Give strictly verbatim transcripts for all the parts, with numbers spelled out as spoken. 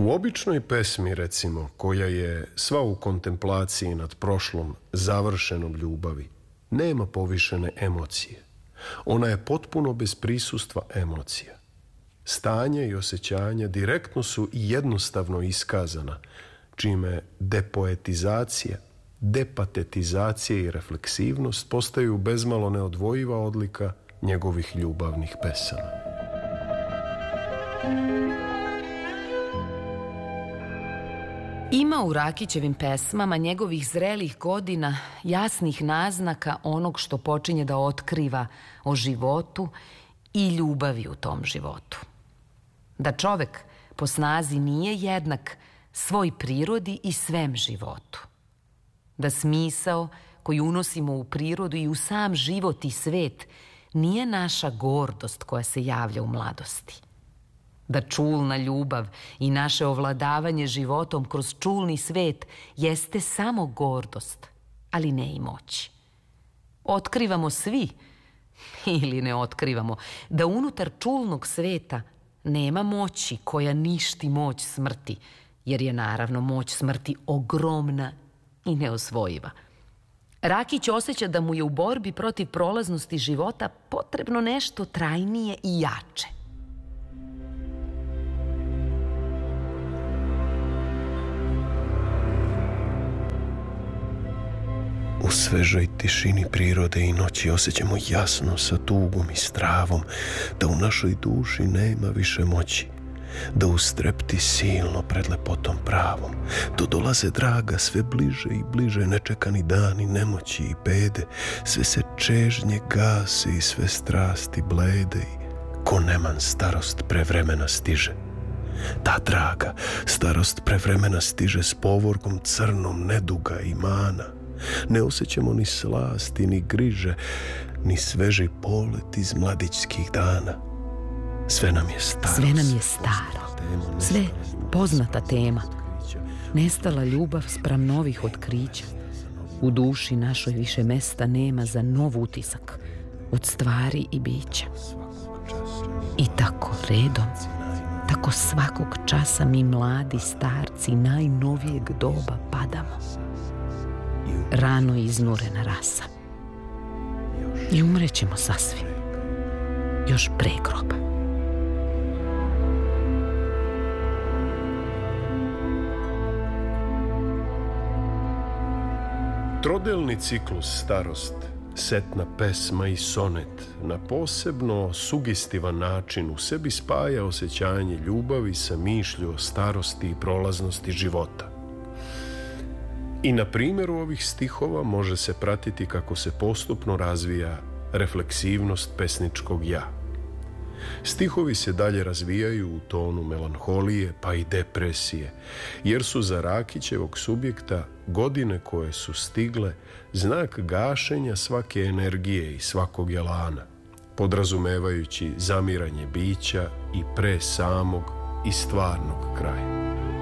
U običnoj pesmi, recimo, koja je sva u kontemplaciji nad prošlom završenom ljubavi, nema povišene emocije. Ona je potpuno bez prisustva emocija. Stanja i osjećanja direktno su i jednostavno iskazana, čime depoetizacija, depatetizacija i refleksivnost postaju bezmalo neodvojiva odlika njegovih ljubavnih pesama. Ima u Rakićevim pesmama njegovih zrelih godina jasnih naznaka onog što počinje da otkriva o životu i ljubavi u tom životu. Da čovek po snazi nije jednak svoj prirodi i svem životu. Da smisao koji unosimo u prirodu i u sam život i svet nije naša gordost koja se javlja u mladosti. Da čulna ljubav i naše ovladavanje životom kroz čulni svet jeste samo gordost, ali ne i moć. Otkrivamo svi, ili ne otkrivamo, da unutar čulnog sveta nema moći koja ništi moć smrti, jer je naravno moć smrti ogromna i neosvojiva. Rakić osjeća da mu je u borbi protiv prolaznosti života potrebno nešto trajnije i jače. U svežoj tišini prirode i noći osjećamo jasno sa tugom i stravom da u našoj duši nema više moći, da ustrepti silno pred lepotom pravom, da dolaze draga sve bliže i bliže nečekani dani nemoći i bede, sve se čežnje gase i sve strasti blede i ko neman starost prevremena stiže. Ta draga starost prevremena stiže s povorkom crnom neduga i mana. Ne osjećamo ni slasti, ni griže, ni sveži polet iz mladićskih dana. Sve nam je staro. Sve nam je staro. Sve poznata tema. Nestala ljubav spram novih otkrića. U duši našoj više mesta nema za nov utisak od stvari i bića. I tako redom, tako svakog časa mi mladi starci najnovijeg doba padamo. Rano iznurena rasa. I umrećemo sasvim. Još pre groba. Trodelni ciklus starost, setna pesma i sonet na posebno sugestivan način u sebi spaja osjećanje ljubavi sa mišlju o starosti i prolaznosti života. I na primjeru ovih stihova može se pratiti kako se postupno razvija refleksivnost pesničkog ja. Stihovi se dalje razvijaju u tonu melanholije pa i depresije, jer su za Rakićevog subjekta godine koje su stigle znak gašenja svake energije i svakog elana, podrazumevajući zamiranje bića i pre samog i stvarnog kraja.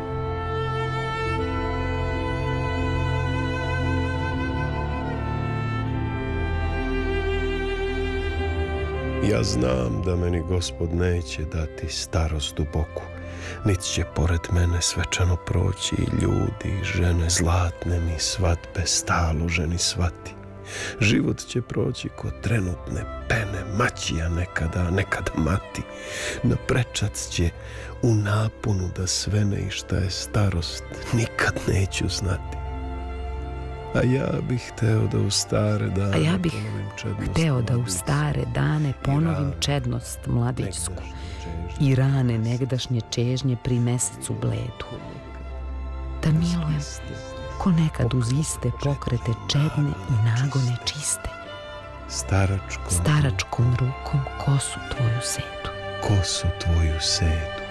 Ja znam da meni Gospod neće dati starost duboku, niti će pored mene svečano proći i ljudi i žene zlatne mi svadbe staloženi svati. Život će proći ko trenutne pene, maćija nekada, nekada mati. Na prečac će u naponu da svene i šta je starost, nikad neću znati. A ja bih hteo da u stare dane A ja bih hteo da u stare dane ponovim čednost mladićsku i rane negdašnje čežnje pri mesecu bledu. Da milujem ko nekad uz iste pokrete čedne i nagone čiste. Staračkom, Staračkom rukom kosu tvoju sedu. Kosu tvoju sedu.